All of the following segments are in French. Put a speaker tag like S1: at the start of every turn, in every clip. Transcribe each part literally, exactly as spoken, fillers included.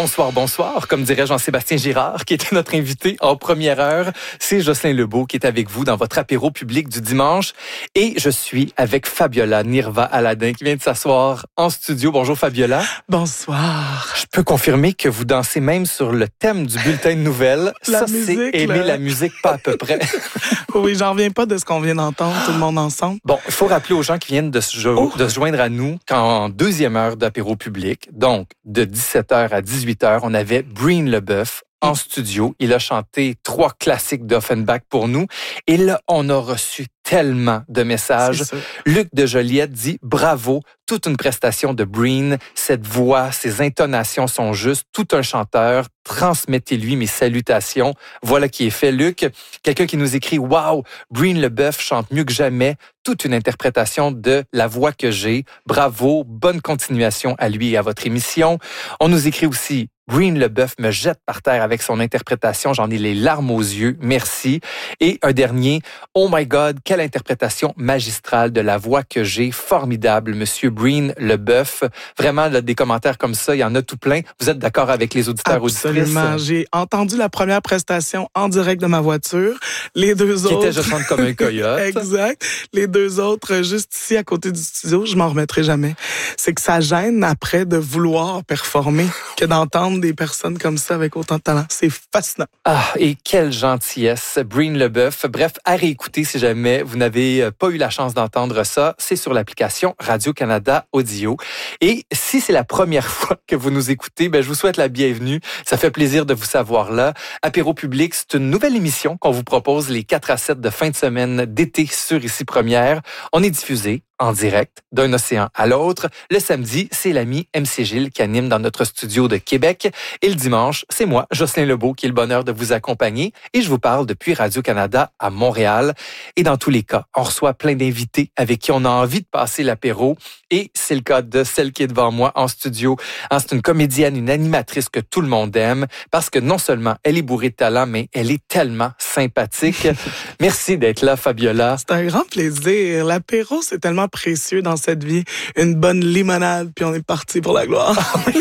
S1: Bonsoir, bonsoir. Comme dirait Jean-Sébastien Girard, qui était notre invité en première heure, c'est Jocelyn Lebeau qui est avec vous dans votre apéro public du dimanche. Et je suis avec Fabiola Nirva Aladin qui vient de s'asseoir en studio. Bonjour Fabiola.
S2: Bonsoir.
S1: Je peux confirmer que vous dansez même sur le thème du bulletin de nouvelles.
S2: La
S1: Ça,
S2: musique,
S1: c'est aimer
S2: là.
S1: la musique pas à peu près.
S2: Oui, j'en reviens pas de ce qu'on vient d'entendre, tout le monde ensemble.
S1: Bon, il faut rappeler aux gens qui viennent de se, jo-
S2: Oh.
S1: de se joindre à nous qu'en deuxième heure d'apéro public, donc de dix-sept heures à dix-huit heures, on avait Breen Leboeuf en studio. Il a chanté trois classiques d'Offenbach pour nous. Et là, on a reçu tellement de messages.
S2: C'est ça.
S1: Luc de Joliette dit « Bravo, toute une prestation de Breen. Cette voix, ses intonations sont justes. Tout un chanteur. Transmettez-lui mes salutations. » Voilà qui est fait, Luc. Quelqu'un qui nous écrit « Wow, Breen Leboeuf chante mieux que jamais. Toute une interprétation de la voix que j'ai. Bravo, bonne continuation à lui et à votre émission. » On nous écrit aussi « Breen Leboeuf me jette par terre avec son interprétation. J'en ai les larmes aux yeux. Merci. » Et un dernier « Oh my God, quelle interprétation magistrale de la voix que j'ai. Formidable, Monsieur Breen Leboeuf. » Vraiment, là, des commentaires comme ça, il y en a tout plein. Vous êtes d'accord avec les auditeurs
S2: Absolument.
S1: auditrices?
S2: J'ai entendu la première prestation en direct de ma voiture. Les deux
S1: Qui
S2: autres...
S1: était « Je chante comme un coyote ».
S2: Exact. Les deux autres, juste ici à côté du studio, je m'en remettrai jamais. C'est que ça gêne après de vouloir performer que d'entendre des personnes comme ça avec autant de talent. C'est fascinant.
S1: Ah, et quelle gentillesse, Breen Leboeuf. Bref, à réécouter si jamais vous n'avez pas eu la chance d'entendre ça, c'est sur l'application Radio-Canada Audio. Et si c'est la première fois que vous nous écoutez, ben, je vous souhaite la bienvenue. Ça fait plaisir de vous savoir là. Apéro public, c'est une nouvelle émission qu'on vous propose les quatre à sept de fin de semaine d'été sur Ici Première. On est diffusé en direct d'un océan à l'autre. Le samedi, c'est l'ami M C Gilles qui anime dans notre studio de Québec. Et le dimanche, c'est moi, Jocelyn Lebeau, qui ai le bonheur de vous accompagner. Et je vous parle depuis Radio-Canada à Montréal. Et dans tous les cas, on reçoit plein d'invités avec qui on a envie de passer l'apéro. Et c'est le cas de celle qui est devant moi en studio. Hein, c'est une comédienne, une animatrice que tout le monde aime parce que non seulement elle est bourrée de talent, mais elle est tellement sympathique. Merci d'être là, Fabiola.
S2: C'est un grand plaisir. L'apéro, c'est tellement précieux dans cette vie. Une bonne limonade, puis on est parti pour la gloire.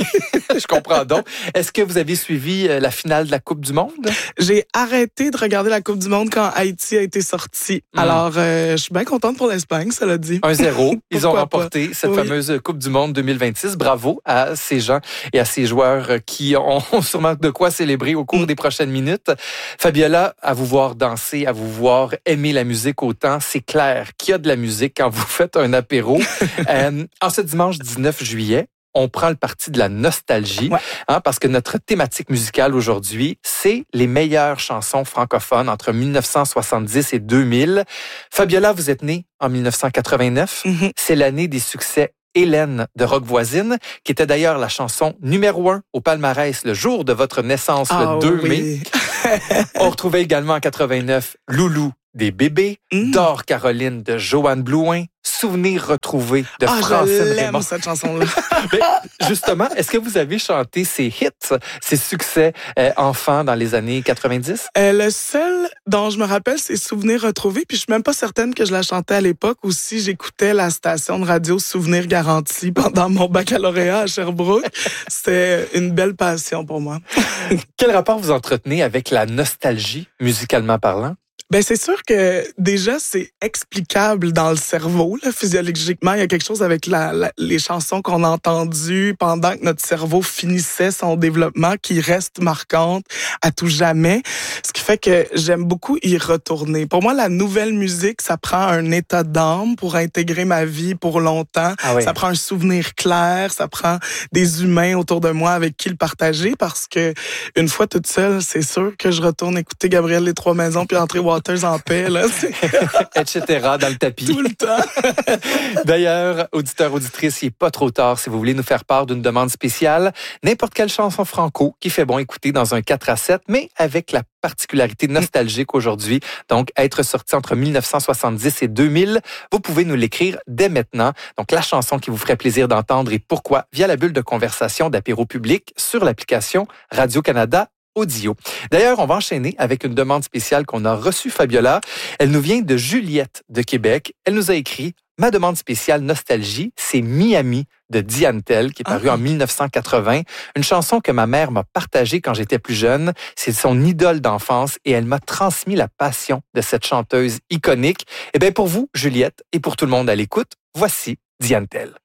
S1: Je comprends donc. Est-ce que vous avez suivi la finale de la Coupe du Monde?
S2: J'ai arrêté de regarder la Coupe du Monde quand Haïti a été sorti.
S1: Mm.
S2: Alors, euh, je suis bien contente pour l'Espagne, ça l'a dit.
S1: un zéro. Ils ont
S2: Pourquoi
S1: remporté
S2: pas?
S1: cette
S2: Oui.
S1: fameuse Coupe du Monde deux mille vingt-six. Bravo à ces gens et à ces joueurs qui ont sûrement de quoi célébrer au cours
S2: Mm.
S1: des prochaines minutes. Fabiola, à vous voir danser, à vous voir aimer la musique autant, c'est clair qu'il y a de la musique quand vous faites un apéro. euh, en ce dimanche dix-neuf juillet, on prend le parti de la nostalgie,
S2: Ouais.
S1: hein, parce que notre thématique musicale aujourd'hui, c'est les meilleures chansons francophones entre mille neuf cent soixante-dix et deux mille. Fabiola, vous êtes née en mille neuf cent quatre-vingt-neuf.
S2: Mhm.
S1: C'est l'année des succès Hélène de Rock Voisine, qui était d'ailleurs la chanson numéro un au palmarès le jour de votre naissance,
S2: Ah
S1: le deux mai.
S2: oui.
S1: On retrouvait également en quatre-vingt-neuf Loulou des bébés,
S2: Mm.
S1: Dore Caroline de Joanne Blouin, Souvenirs retrouvés de
S2: Ah,
S1: Francine
S2: je l'aime,
S1: Raymond.
S2: cette chanson-là.
S1: Mais justement, est-ce que vous avez chanté ces hits, ces succès euh, enfants dans les années quatre-vingt-dix?
S2: Euh, le seul dont je me rappelle, c'est Souvenirs retrouvés. Puis je suis même pas certaine que je la chantais à l'époque ou si j'écoutais la station de radio Souvenirs garantis pendant mon baccalauréat à Sherbrooke. C'était une belle passion pour moi.
S1: Quel rapport vous entretenez avec la nostalgie, musicalement parlant?
S2: Ben c'est sûr que déjà c'est explicable dans le cerveau là, physiologiquement, il y a quelque chose avec la, la, les chansons qu'on a entendues pendant que notre cerveau finissait son développement qui reste marquante à tout jamais, ce qui fait que j'aime beaucoup y retourner. Pour moi, la nouvelle musique, ça prend un état d'âme pour intégrer ma vie pour longtemps.
S1: Ah oui.
S2: Ça prend un souvenir clair, ça prend des humains autour de moi avec qui le partager parce que une fois toute seule, c'est sûr que je retourne écouter Gabriel Les Trois Maisons puis entrer Waters en paix, là.
S1: et cetera dans le tapis.
S2: Tout le temps.
S1: D'ailleurs, auditeurs, auditrices, il n'est pas trop tard si vous voulez nous faire part d'une demande spéciale. N'importe quelle chanson franco qui fait bon écouter dans un quatre à sept, mais avec la particularité nostalgique aujourd'hui. Donc, être sorti entre mille neuf cent soixante-dix et deux mille, vous pouvez nous l'écrire dès maintenant. Donc, la chanson qui vous ferait plaisir d'entendre et pourquoi via la bulle de conversation d'apéro public sur l'application Radio-Canada Audio. D'ailleurs, on va enchaîner avec une demande spéciale qu'on a reçue, Fabiola. Elle nous vient de Juliette de Québec. Elle nous a écrit ma demande spéciale nostalgie, c'est Miami de Diane Tell, qui est paru
S2: Ah.
S1: en dix-neuf cent quatre-vingts. Une chanson que ma mère m'a partagée quand j'étais plus jeune. C'est son idole d'enfance et elle m'a transmis la passion de cette chanteuse iconique. Eh bien, pour vous, Juliette, et pour tout le monde à l'écoute, voici Diane Tell.